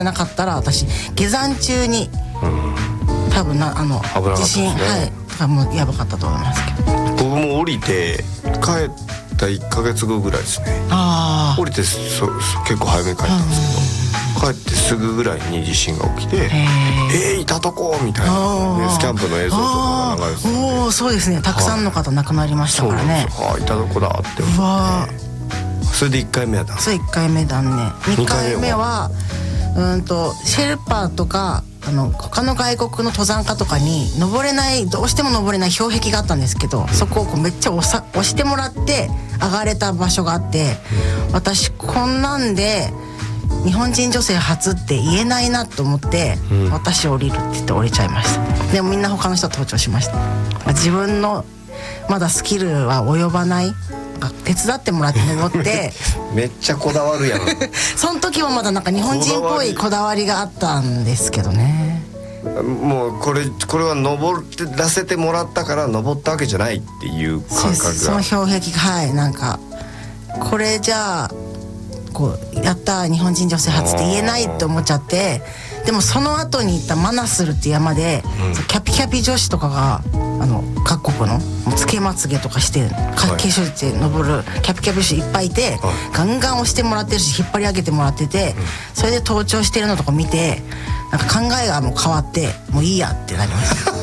なかったら私下山中に、多分地震、はいもうやばかったと思いますけど。 僕も降りて帰った1ヶ月後ぐらいですね。降りて結構早めに帰ったんですけど、帰ってすぐぐらいに地震が起きて、いたとこみたいなベースキャンプの映像とかが流れてて、 そうですね、たくさんの方亡くなりましたからね。 いたとこだって思って、それで1回目はだ。 そう1回目だね。2回目はシェルパーとか他の外国の登山家とかに登れない、どうしても登れない氷壁があったんですけど、そこをめっちゃ押してもらって上がれた場所があって、私こんなんで日本人女性初って言えないなと思って、私降りるって言って降りちゃいました。でもみんな他の人は登頂しました。自分のまだスキルは及ばない、手伝ってもらって登ってめっちゃこだわるやんその時はまだなんか日本人っぽいこだわりがあったんですけどね。 もうこれは登らせてもらったから登ったわけじゃないっていう感覚が、 その氷壁がなんかこれじゃあこうやった日本人女性初って言えないって思っちゃって、でもその後に行ったマナスルって山で、キャピキャピ女子とかが各国のつけまつげとかして化粧して登るキャピキャピ女子いっぱいいて、ガンガン押してもらってるし引っ張り上げてもらってて、それで登頂してるのとか見てなんか考えがもう変わって、もういいやってなりました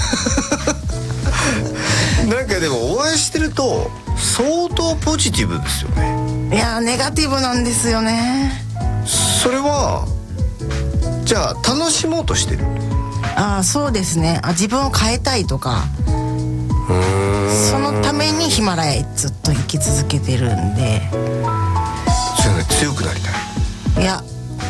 なんかでも応援してると相当ポジティブですよね。 いやネガティブなんですよね。 それはじゃあ楽しもうとしてる。 そうですね。自分を変えたいとか、そのためにヒマラヤへずっと生き続けてるんで。 それね、強くなりたい。 いや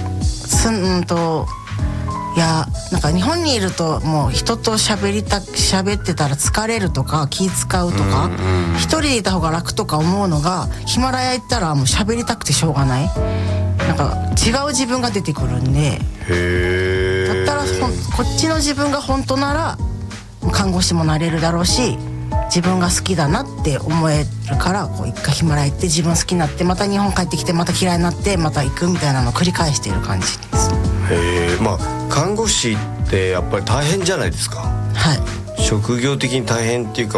なんか日本にいるともう人と喋ってたら疲れるとか気使うとか、一人でいた方が楽とか思うのが、ヒマラヤ行ったらもう喋りたくてしょうがない、なんか違う自分が出てくるんで、だったらこっちの自分が本当なら看護師もなれるだろうし、自分が好きだなって思えるから、こう一回ヒマラヤ行って自分好きになって、また日本帰ってきてまた嫌いになってまた行くみたいなのを繰り返している感じです。 まあ看護師ってやっぱり大変じゃないですか。 はい。 職業的に大変っていうか、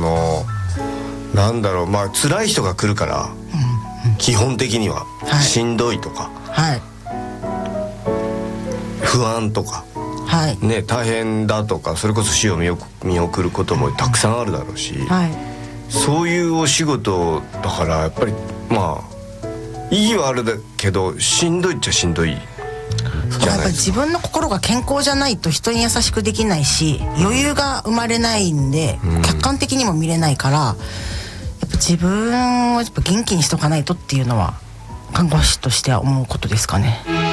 なんだろう、辛い人が来るから、基本的には、しんどいとか、不安とか、ね、大変だとか、それこそ死を見送ることもたくさんあるだろうし、そういうお仕事だからやっぱり意義はあるだけどしんどいっちゃしんどい。 やっぱり自分の心が健康じゃないと人に優しくできないし、余裕が生まれないんで、客観的にも見れないから、やっぱ自分をやっぱ元気にしとかないとっていうのは看護師としては思うことですかね。